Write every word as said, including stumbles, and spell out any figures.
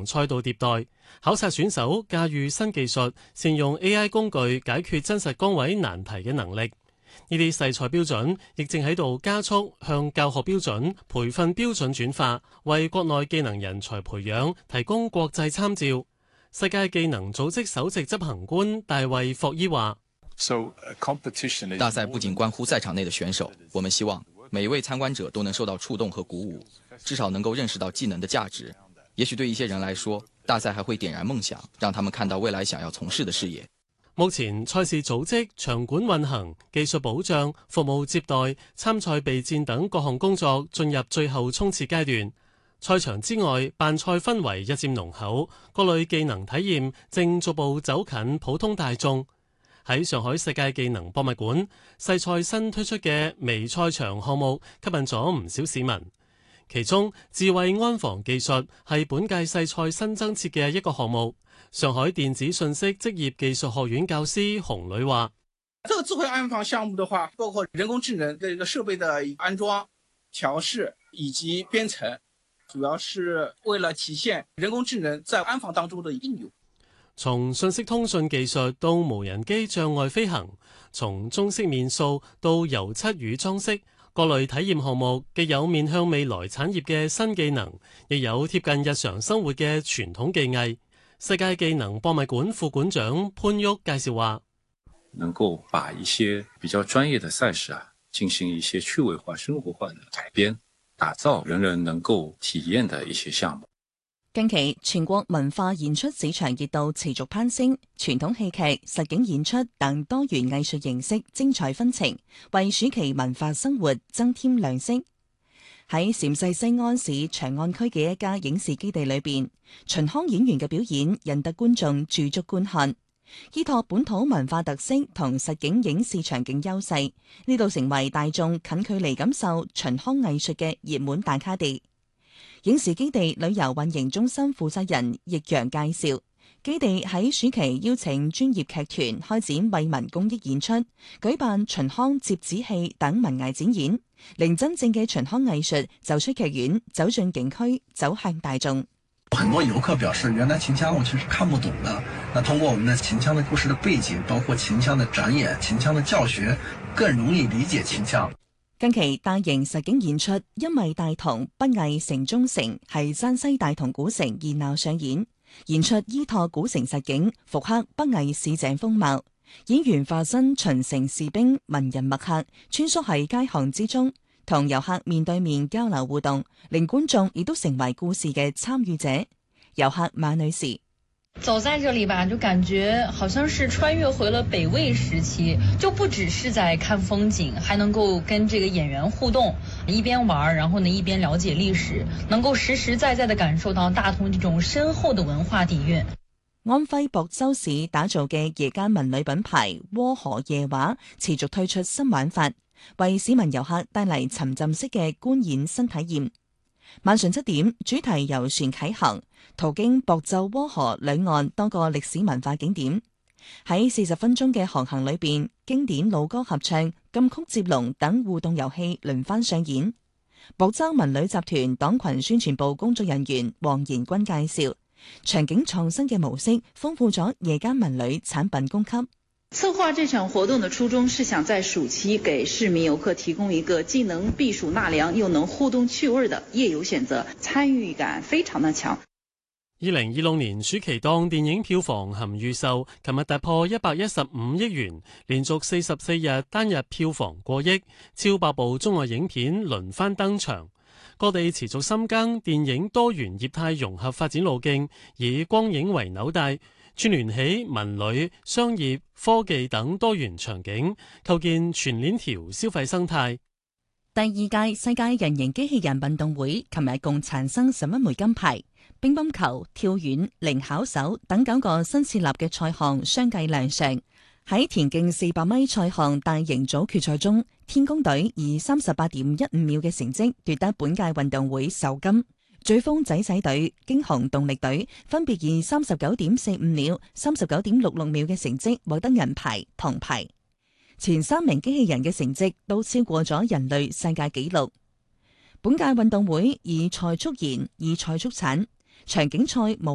賽道迭代，考察選手駕馭新技術、善用 A I 工具解決真實崗位難題嘅能力。呢啲細賽標準亦正喺度加速向教學標準、培訓標準轉化，為國內技能人才培養提供國際參照。世界技能組織首席執行官大衛霍伊話： 大賽不僅關乎賽場內的選手，我們希望每一位參觀者都能受到觸動和鼓舞，至少能夠認識到技能的價值。也許對一些人來說，大賽還會點燃夢想，讓他們看到未來想要從事的事業。 目前賽事組織、場館運行、技術保障、服務接待、參賽備戰等各項工作進入最後衝刺階段。賽場之外，辦賽氛圍日漸濃厚，各類技能體驗正逐步走近普通大眾。喺上海世界技能博物館，世賽新推出嘅微賽場項目吸引咗唔少市民。其中，智慧安防技術係本屆世賽新增設嘅一個項目。上海電子信息職業技術學院教師洪磊話： 這個智慧安防項目的話，包括人工智能的一個設備的安裝、調試以及編程，主要是為了體現人工智能在安防當中的應用。 從信息通訊技術到無人機障礙飛行，從中式面塑到油漆與裝飾，各類體驗項目既有面向未來產業嘅新技能，亦有貼近日常生活嘅傳統技藝。世界技能博物館副館長潘旭介紹話： 能夠把一些比較專業的賽事啊，進行一些趣味化、生活化的改編，打造人人能夠體驗的一些項目。 近期全國文化演出市場熱度持續攀升，傳統戲劇、實景演出等多元藝術形式精彩紛呈，為暑期文化生活增添亮色。喺陝西西安市長安區嘅一家影視基地裏邊，秦腔演員嘅表演引得觀眾駐足觀看，依託本土文化特色同實景影視場景優勢，呢度成為大眾近距離感受秦腔藝術嘅熱門大咖地。影視基地旅遊運營中心負責人易陽介紹，基地喺暑期邀請專業劇團開展惠民公益演出，舉辦秦腔折子戲等文藝展演，令真正嘅秦腔藝術走出劇院，走進景區，走向大眾。 很多遊客表示，原來秦腔我其實看不懂的，那通過我們的秦腔的故事的背景，包括秦腔的展演、秦腔的教學，更容易理解秦腔。 近期大型實景演出《因為大同不藝城中城》係山西大同古城熱鬧上演，演出依託古城實景，復刻北魏市井風貌。演員化身秦城士兵、文人墨客，穿梭喺街巷之中，同遊客面對面交流互動，令觀眾亦都成為故事嘅參與者。遊客馬女士： 走在這裡吧，就感覺好像是穿越回了北魏時期，就不只是在看風景，還能夠跟這個演員互動，一邊玩，然後呢一邊了解歷史，能夠實實在在地感受到大同這種深厚的文化底蘊。 安徽亳州市打造嘅夜間文旅品牌窩河夜話持續推出新玩法，為市民遊客帶嚟沉浸式嘅觀演新體驗。晚上七點，主題遊船啟航，途經亳州窩河兩岸多個歷史文化景點。喺四十分鐘嘅航行裏邊，經典老歌合唱、金曲接龍等互動遊戲輪番上演。亳州文旅集團黨群宣傳部工作人員黃賢軍介紹，場景創新嘅模式豐富咗夜間文旅產品供給。 策劃這場活動的初衷是想在暑期給市民遊客提供一個既能避暑納涼又能互動趣味的夜遊選擇，參與感非常的強。 二零二六年暑期檔電影票房含預售，琴日突破一百一十五億元，連續四十四日單日票房過億，超百部中外影片輪番登場。各地持續深耕電影多元業態融合發展路徑，以光影為紐帶，串聯起文旅、商業、科技等多元場景，構建全鏈條消費生態。 第二屆世界人形機器人運動會琴日共產生十一枚金牌，乒乓球、跳遠、靈巧手等九個新設立嘅賽項相繼亮相。喺田徑四百米賽項大型組決賽中，天宮隊以三十八點一五秒嘅成績奪得本屆運動會首金。追風仔仔隊、驚鴻動力隊分別以三十九點四五秒、三十九點六六秒嘅成績獲得銀牌、銅牌。前三名機器人嘅成績都超過咗人類世界紀錄。本屆運動會以賽速燃，以賽速產，場景賽無